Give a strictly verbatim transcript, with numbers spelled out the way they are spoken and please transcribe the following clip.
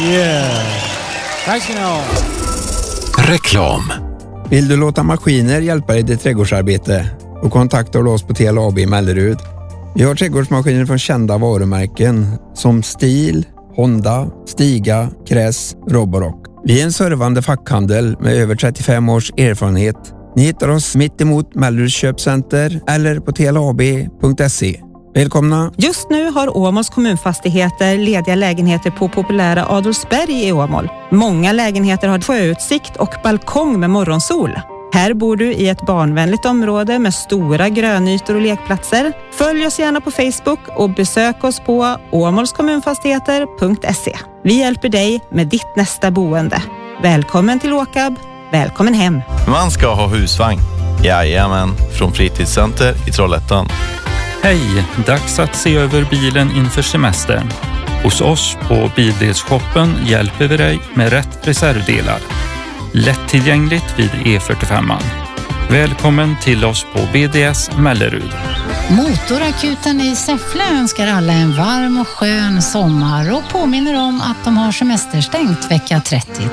Yeah. Tack ska ni ha. Reklam. Vill du låta maskiner hjälpa dig i ditt trädgårdsarbete? Och kontakta oss på T L A B i Mellerud. Vi har trädgårdsmaskiner från kända varumärken som Stihl, Honda, Stiga, Kress, Roborock. Vi är en servande fackhandel med över trettiofem års erfarenhet. Ni hittar oss mitt emot Melleruds köpcenter eller på T L A B punkt se. Välkomna! Just nu har Åmåls kommunfastigheter lediga lägenheter på populära Adolfsberg i Åmål. Många lägenheter har sjöutsikt och balkong med morgonsol. Här bor du i ett barnvänligt område med stora grönytor och lekplatser. Följ oss gärna på Facebook och besök oss på åmålskommunfastigheter punkt se. Vi hjälper dig med ditt nästa boende. Välkommen till Åkab. Välkommen hem. Man ska ha husvagn. Jajamän, från Fritidscenter i Trollhättan. Hej, dags att se över bilen inför semestern. Hos oss på Bildelsshoppen hjälper vi dig med rätt reservdelar. Lättillgängligt vid E fyrtiofem. Välkommen till oss på B D S Mellerud. Motorakuten i Säffle önskar alla en varm och skön sommar och påminner om att de har semesterstängt vecka trettio